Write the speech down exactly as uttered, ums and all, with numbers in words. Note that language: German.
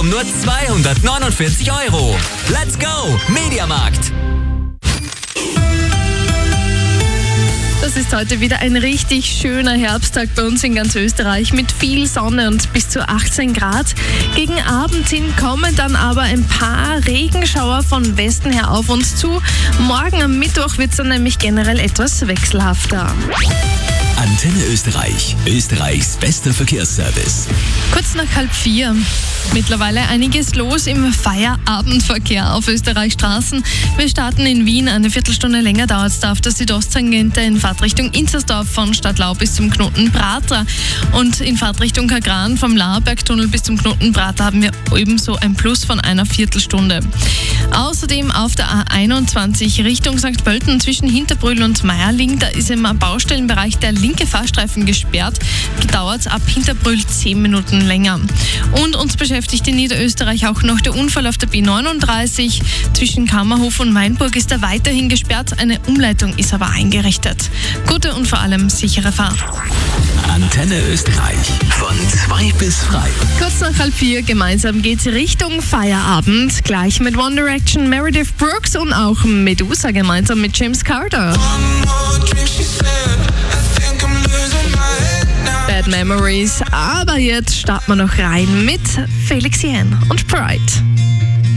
um nur zweihundertneunundvierzig Euro. Let's go, Mediamarkt! Das ist heute wieder ein richtig schöner Herbsttag bei uns in ganz Österreich mit viel Sonne und bis zu achtzehn Grad. Gegen Abend hin kommen dann aber ein paar Regenschauer von Westen her auf uns zu. Morgen am Mittwoch wird es dann nämlich generell etwas wechselhafter. Antenne Österreich, Österreichs bester Verkehrsservice. Kurz nach halb vier. Mittlerweile einiges los im Feierabendverkehr auf Österreichs Straßen. Wir starten in Wien. Eine Viertelstunde länger dauert es auf der Südosttangente in Fahrtrichtung Inzersdorf von Stadtlau bis zum Knoten Pratra. Und in Fahrtrichtung Kagran vom Laerbergtunnel bis zum Knoten Pratra haben wir ebenso ein Plus von einer Viertelstunde. Außerdem auf der A einundzwanzig Richtung Sankt Pölten zwischen Hinterbrühl und Meierling. Da ist im Baustellenbereich der linke Fahrstreifen gesperrt. Dauert ab Hinterbrühl zehn Minuten länger. Und uns beschäftigt in Niederösterreich auch noch der Unfall auf der B neununddreißig. Zwischen Kammerhof und Mainburg ist er weiterhin gesperrt. Eine Umleitung ist aber eingerichtet. Gute und vor allem sichere Fahrt. Antenne Österreich von zwei bis drei. Kurz nach halb vier gemeinsam geht's Richtung Feierabend. Gleich mit One Direction, Meredith Brooks und auch Medusa gemeinsam mit James Carter. Bad Memories. Aber jetzt starten wir noch rein mit Felix Jähn und Pride.